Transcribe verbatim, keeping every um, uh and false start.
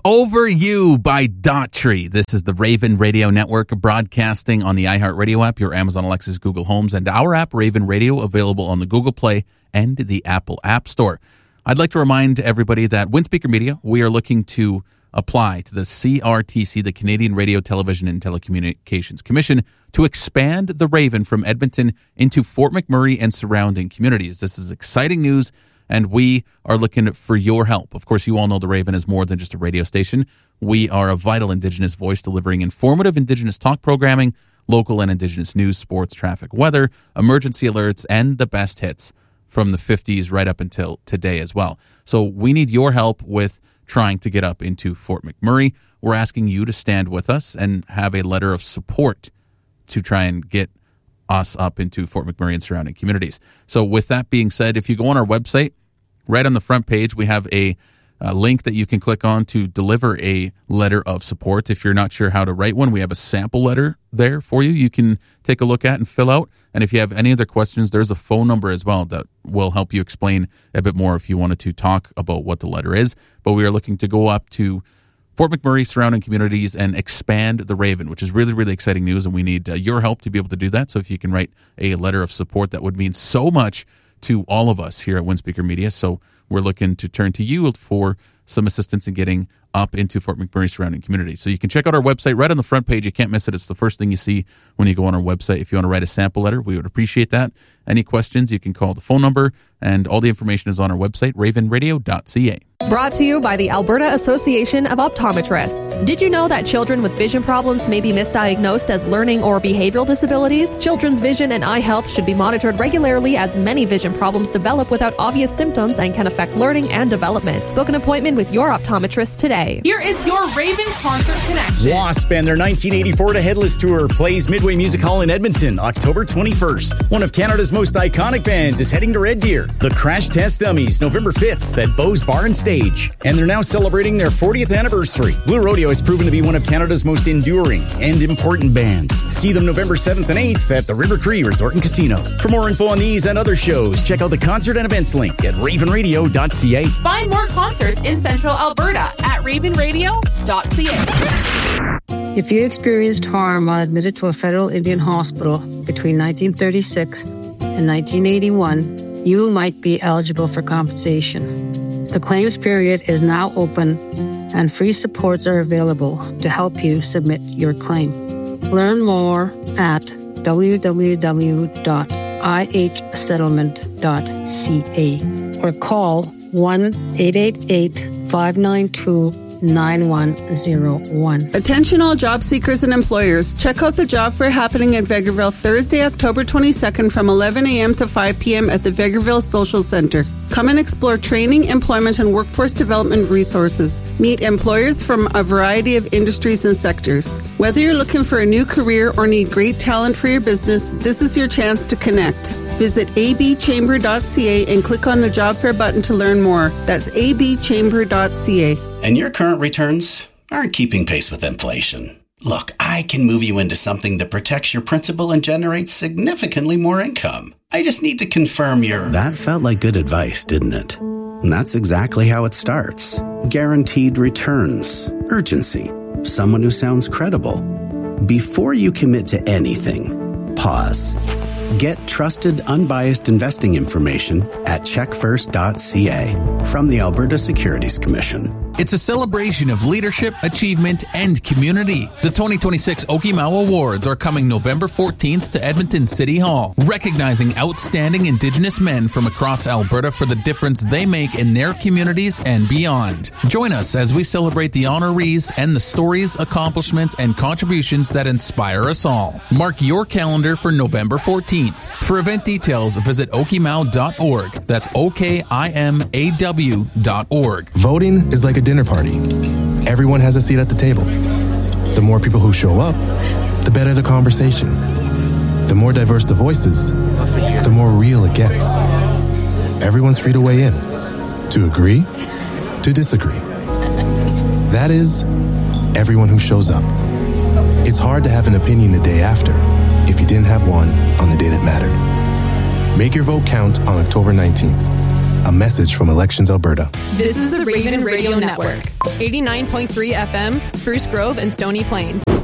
Over You by Daughtry. This is the Raven Radio Network broadcasting on the iHeartRadio app, your Amazon Alexa's Google Homes, and our app, Raven Radio, available on the Google Play and the Apple App Store. I'd like to remind everybody that Windspeaker Media, we are looking to apply to the C R T C, the Canadian Radio, Television, and Telecommunications Commission, to expand the Raven from Edmonton into Fort McMurray and surrounding communities. This is exciting news, and we are looking for your help. Of course, you all know the Raven is more than just a radio station. We are a vital Indigenous voice delivering informative Indigenous talk programming, local and Indigenous news, sports, traffic, weather, emergency alerts, and the best hits from the fifties right up until today as well. So we need your help with trying to get up into Fort McMurray. We're asking you to stand with us and have a letter of support to try and get us up into Fort McMurray and surrounding communities. So with that being said, if you go on our website, right on the front page, we have a, a link that you can click on to deliver a letter of support. If you're not sure how to write one, we have a sample letter there for you. You can take a look at and fill out. And if you have any other questions, there's a phone number as well that will help you explain a bit more if you wanted to talk about what the letter is. But we are looking to go up to Fort McMurray, surrounding communities, and expand the Raven, which is really, really exciting news, and we need uh, your help to be able to do that. So if you can write a letter of support, that would mean so much to all of us here at Windspeaker Media. So we're looking to turn to you for some assistance in getting up into Fort McMurray surrounding communities. So you can check out our website right on the front page. You can't miss it. It's the first thing you see when you go on our website. If you want to write a sample letter, we would appreciate that. Any questions, you can call the phone number, and all the information is on our website, raven radio dot c a. Brought to you by the Alberta Association of Optometrists. Did you know that children with vision problems may be misdiagnosed as learning or behavioral disabilities? Children's vision and eye health should be monitored regularly, as many vision problems develop without obvious symptoms and can affect learning and development. Book an appointment with your optometrist today. Here is your Raven Concert Connection. Wasp and their nineteen eighty-four to Headless Tour plays Midway Music Hall in Edmonton, October twenty-first. One of Canada's most iconic bands is heading to Red Deer. The Crash Test Dummies, November fifth at Beau's Bar and Stage. And they're now celebrating their fortieth anniversary. Blue Rodeo has proven to be one of Canada's most enduring and important bands. See them November seventh and eighth at the River Cree Resort and Casino. For more info on these and other shows, check out the concert and events link at raven radio dot c a. Find more concerts in Central Alberta at raven radio dot c a. If you experienced harm while admitted to a federal Indian hospital between nineteen thirty-six and nineteen eighty-one, you might be eligible for compensation. The claims period is now open, and free supports are available to help you submit your claim. Learn more at w w w dot i h settlement dot c a or call one eight eight eight, five nine two, nine one zero one. Attention all job seekers and employers. Check out the job fair happening at Vegreville Thursday, October twenty-second from eleven a.m. to five p.m. at the Vegreville Social Centre. Come and explore training, employment, and workforce development resources. Meet employers from a variety of industries and sectors. Whether you're looking for a new career or need great talent for your business, this is your chance to connect. Visit a b chamber dot c a and click on the job fair button to learn more. That's a b chamber dot c a. And your current returns aren't keeping pace with inflation. Look, I can move you into something that protects your principal and generates significantly more income. I just need to confirm your... That felt like good advice, didn't it? And that's exactly how it starts. Guaranteed returns. Urgency. Someone who sounds credible. Before you commit to anything, pause. Get trusted, unbiased investing information at check first dot c a from the Alberta Securities Commission. It's a celebration of leadership, achievement, and community. The twenty twenty-six Okimau Awards are coming November fourteenth to Edmonton City Hall, recognizing outstanding Indigenous men from across Alberta for the difference they make in their communities and beyond. Join us as we celebrate the honorees and the stories, accomplishments, and contributions that inspire us all. Mark your calendar for November fourteenth. For event details, visit okimau dot org. That's O K I M A W dot org. Voting is like a dinner party. Everyone has a seat at the table. The more people who show up, the better the conversation. The more diverse the voices, the more real it gets. Everyone's free to weigh in, to agree, to disagree. That is, everyone who shows up. It's hard to have an opinion the day after if you didn't have one on the day that mattered. Make your vote count on October nineteenth. A message from Elections Alberta. This is the Raven Radio Network. eighty-nine point three F M, Spruce Grove and Stony Plain.